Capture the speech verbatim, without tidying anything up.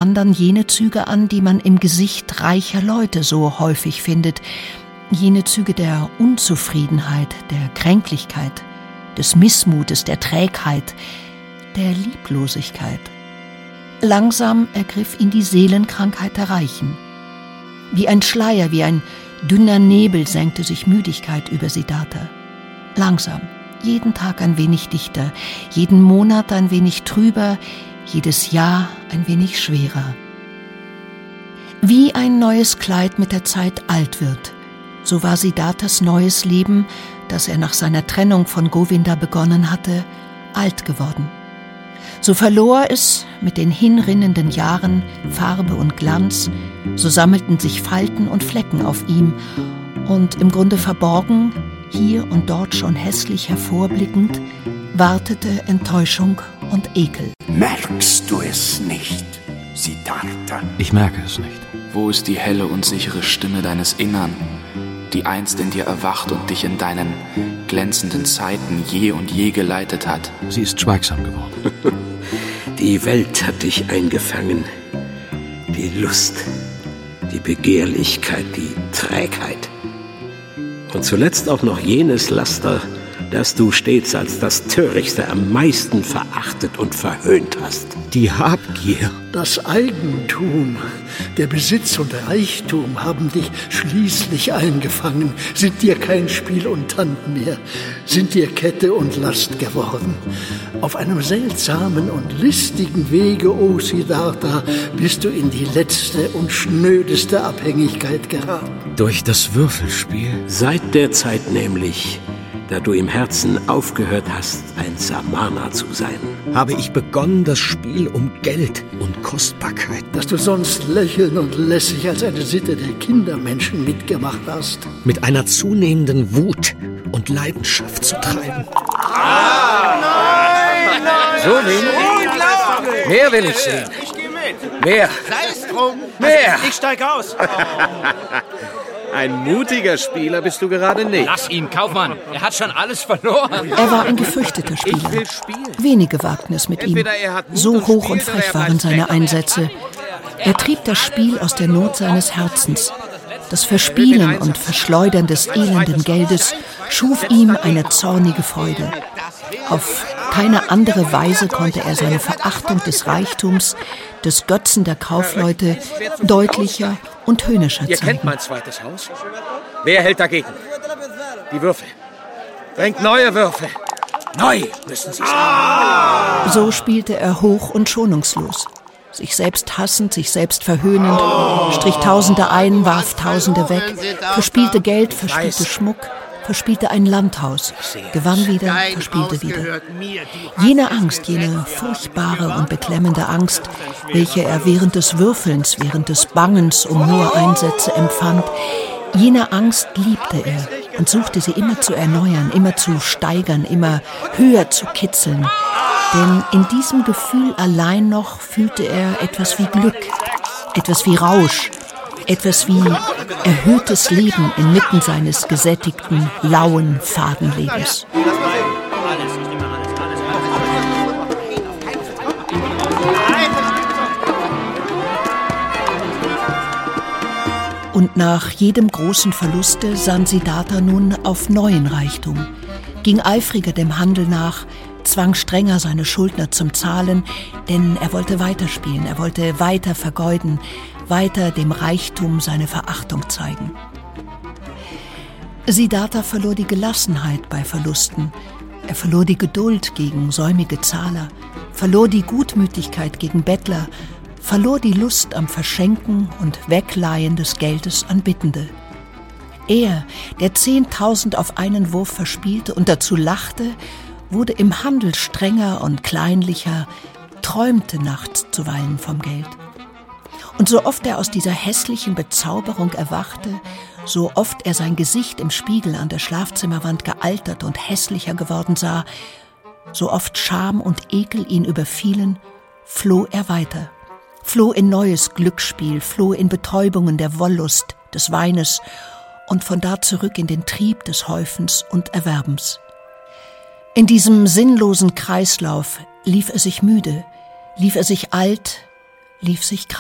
anderen jene Züge an, die man im Gesicht reicher Leute so häufig findet, jene Züge der Unzufriedenheit, der Kränklichkeit, des Missmutes, der Trägheit, der Lieblosigkeit. Langsam ergriff ihn die Seelenkrankheit der Reichen. Wie ein Schleier, wie ein dünner Nebel senkte sich Müdigkeit über Siddhartha. Langsam, jeden Tag ein wenig dichter, jeden Monat ein wenig trüber, jedes Jahr ein wenig schwerer. Wie ein neues Kleid mit der Zeit alt wird, so war Siddharthas neues Leben, das er nach seiner Trennung von Govinda begonnen hatte, alt geworden. So verlor es mit den hinrinnenden Jahren Farbe und Glanz, so sammelten sich Falten und Flecken auf ihm, und im Grunde verborgen, hier und dort schon hässlich hervorblickend, wartete Enttäuschung und Ekel. Merkst du es nicht, Siddhartha? Ich merke es nicht. Wo ist die helle und sichere Stimme deines Innern, die einst in dir erwacht und dich in deinen glänzenden Zeiten je und je geleitet hat? Sie ist schweigsam geworden. Die Welt hat dich eingefangen. Die Lust, die Begehrlichkeit, die Trägheit. Und zuletzt auch noch jenes Laster, das du stets als das Törichtste am meisten verachtet und verhöhnt hast. Die Habgier. Das Eigentum, der Besitz und Reichtum haben dich schließlich eingefangen, sind dir kein Spiel und Tand mehr, sind dir Kette und Last geworden. Auf einem seltsamen und listigen Wege, o Siddhartha, bist du in die letzte und schnödeste Abhängigkeit geraten. Durch das Würfelspiel? Seit der Zeit nämlich, da du im Herzen aufgehört hast, ein Samana zu sein. Habe ich begonnen, das Spiel um Geld und Kostbarkeit. Dass du sonst lächeln und lässig als eine Sitte der Kindermenschen mitgemacht hast. Mit einer zunehmenden Wut und Leidenschaft zu treiben. Ah, nein, nein, so wenig? Mehr will ich sehen. Ich gehe mit. Mehr. Sei es drum. Mehr. Also, ich steig aus. Oh. Ein mutiger Spieler bist du gerade nicht. Lass ihn, Kaufmann. Er hat schon alles verloren. Er war ein gefürchteter Spieler. Wenige wagten es mit ihm. So hoch und frech waren seine Einsätze. Er trieb das Spiel aus der Not seines Herzens. Das Verspielen und Verschleudern des elenden Geldes schuf ihm eine zornige Freude. Auf keine andere Weise konnte er seine Verachtung des Reichtums, des Götzen der Kaufleute deutlicher und höhnischer zeigen. Ihr kennt mein zweites Haus. Wer hält dagegen? Die Würfel. Bringt neue Würfel. Neu müssen sie sein. So spielte er hoch und schonungslos. Sich selbst hassend, sich selbst verhöhnend, strich Tausende ein, warf Tausende weg, verspielte Geld, verspielte Schmuck, verspielte ein Landhaus, gewann wieder, verspielte wieder. Jene Angst, jene furchtbare und beklemmende Angst, welche er während des Würfelns, während des Bangens um hohe Einsätze empfand, jene Angst liebte er und suchte sie immer zu erneuern, immer zu steigern, immer höher zu kitzeln. Denn in diesem Gefühl allein noch fühlte er etwas wie Glück, etwas wie Rausch, etwas wie erhöhtes Leben inmitten seines gesättigten, lauen, faden Lebens. Und nach jedem großen Verluste sann Siddhartha nun auf neuen Reichtum, ging eifriger dem Handel nach, zwang strenger seine Schuldner zum Zahlen, denn er wollte weiterspielen, er wollte weiter vergeuden, weiter dem Reichtum seine Verachtung zeigen. Siddhartha verlor die Gelassenheit bei Verlusten, er verlor die Geduld gegen säumige Zahler, verlor die Gutmütigkeit gegen Bettler, verlor die Lust am Verschenken und Wegleihen des Geldes an Bittende. Er, der zehntausend auf einen Wurf verspielte und dazu lachte, wurde im Handel strenger und kleinlicher, träumte nachts zuweilen vom Geld. Und so oft er aus dieser hässlichen Bezauberung erwachte, so oft er sein Gesicht im Spiegel an der Schlafzimmerwand gealtert und hässlicher geworden sah, so oft Scham und Ekel ihn überfielen, floh er weiter, floh in neues Glücksspiel, floh in Betäubungen der Wollust, des Weines und von da zurück in den Trieb des Häufens und Erwerbens. In diesem sinnlosen Kreislauf lief er sich müde, lief er sich alt, lief sich krank.